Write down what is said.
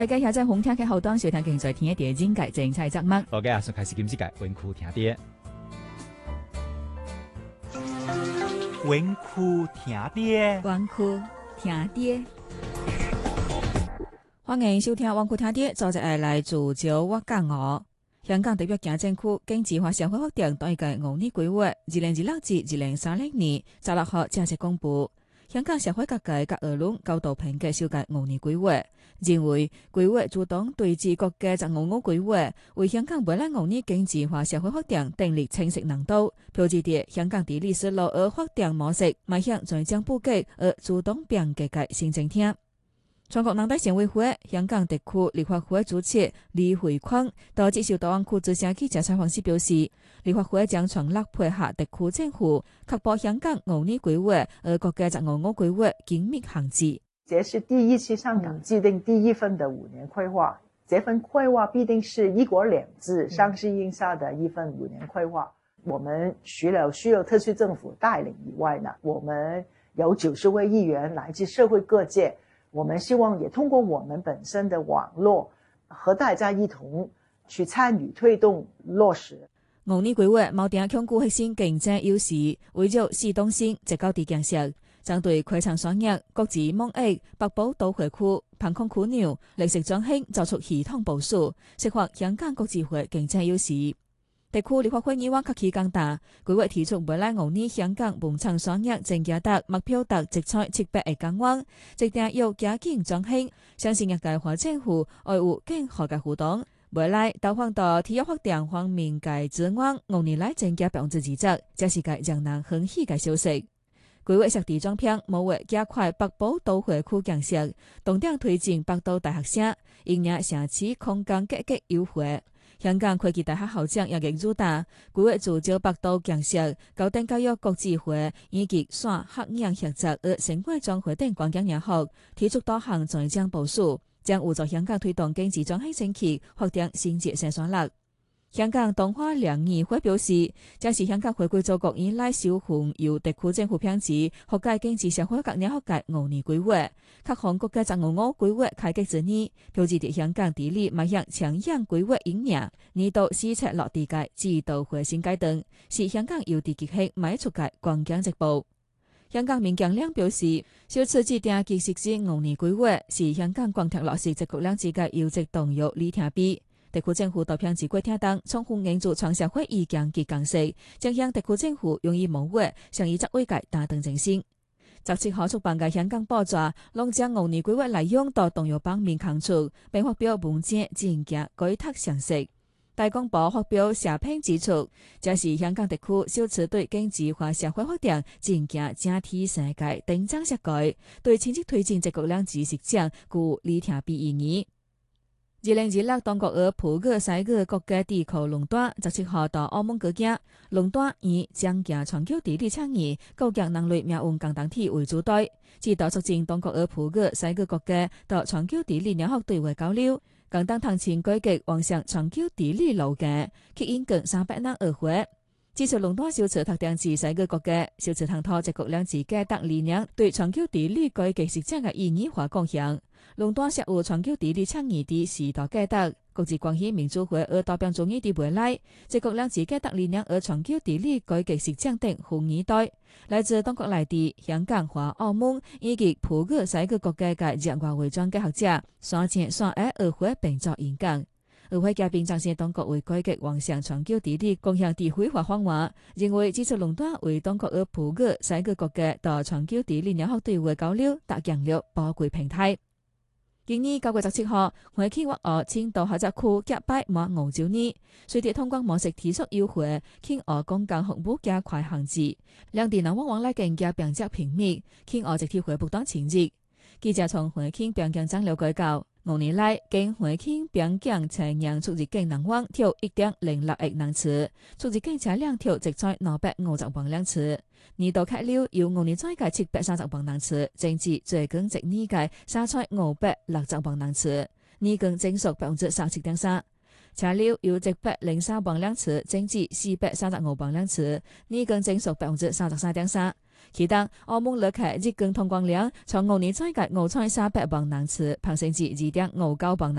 大家現在紅聽嘅後端收聽緊在聽嘅第一節精彩節目。 大家先開始今次嘅文庫聽啲。 文庫聽啲， 文庫聽啲。歡迎收聽文庫聽啲，作者係來自我港澳。香港特別行政區經濟化社會發展當一個5年規劃，2026至2030年16號正式公布。香港社會各界各輿論高度評價首屆5年規劃，認為規劃主動對治國家15規劃，為香港未來5年經濟化社會發展訂立清晰藍圖，標誌着香港在歷史路而發展模式邁向全將布局而主動變革嘅新政體。全國人大常委會、香港特區立法會主席李慧瓊到接受大灣區之聲記者採訪時表示，立法會將全力配合特區政府，確保香港5年規劃而國家15規劃緊密銜接。 這是第一次香港制定第一份的5年規劃，這份規劃必定是一國兩制相適應下的一份5年規劃。我們除了需要特區政府帶領以外呢，我們有90位議員來自社會各界。我們希望也通過我們本身的網絡，和大家一同去參與推動落實。 5年規劃錨定鞏固核心競爭優勢，圍繞市動性、直高地建設，針對開創商業、國際貿易、北部都會區、航空樞紐、綠色轉型作出系統部署，釋放香港國際化競爭優勢。特區立法會議員柯啟剛答，規劃提出未來5年香港文創產業增加達目標達700億港元，一定要加緊轉型，相信業界和政府愛有更好嘅互動。未來投放到體育發展方面嘅資源，5年來增加20%，這是個讓人歡喜嘅消息。規劃設地裝片，務為加快北部都會區建設，重點推進北都大學城，營造城市空間格局優化。香港科技大學校長葉毅主打，規劃聚焦北都建設、高等教育國際化以及線學研合作而成果轉化等關鍵領域，提出多項專項部署，將有助香港推動經濟轉型升級，發展新節生產力。香港動畫聯誼會表示，這是香港回歸祖國以來首份由特區政府編制、學界經濟社會各領域嘅5年規劃，各項國家15規劃開局之年，標誌着香港地理邁向長遠規劃引領，年度施策落地嘅制度化新階段，是香港有地極限邁出嘅關鍵一步。香港民建聯表示，首次制定及實施5年規劃，是香港貫徹落實一國兩制嘅優質動力里程碑。特區政府到編制過程當，充分凝聚全社會意見及共識，將向特區政府用以謀劃，上以則為解打動精神。17號出版嘅香港報紙，攏將5年規劃內容到動搖版面刊出，並發表文章進行改讀詳細。大公報發表社評指出，這是香港特區首次對經濟化社會發展進行整體世界訂章設計，對前期推進一國兩制實踐具里程碑意義。2026當局而普個西個國家地區壟斷，17號到澳門國家壟斷以增加全球地理產業、高級能力命運共同體為主題，指導促進當局而普個西個國家到全球地理領域對外交流，共同探尋改革往上全球地理路徑，吸引近300人而會。指出壟斷首次特定至西個國家，首次探討一國兩制價值理念對全球地理改革實踐嘅意義和貢獻。壟斷涉有全球地理產業的時代價值、國際關係民主化而代表中義的未來、一國兩制價值理念而全球地理改革實踐等富二代，來自中國內地、香港和澳門以及普個西個國家嘅熱外圍專家學者，雙前雙後而會並作演講。而會嘉賓彰顯當局為改革往上全球地理共享智慧化方案，認為指出壟斷為當局而普個西個國家到全球地理領域對外交流達建立寶貴平台。今年9月17號，會期灣澳青島合作區結拜滿5週年，隨着通關模式提速優惠，青澳公共服務加快銜接，兩地人往來更加便捷頻密，青澳集體會不斷前進。記者從會期邊境站了解到，5年來經會期邊境車輛出入境人往跳1.06億人次，出入境車輛跳直在250萬輛次。年度客流由5年再計730萬人次，增至最近一年計360萬人次，年均增速37.3%。車流由103萬輛次增至435萬輛次，年均增速33.3%。 其他澳門旅客日均通關量從5年最高5,300萬人次，攀升至2.59萬人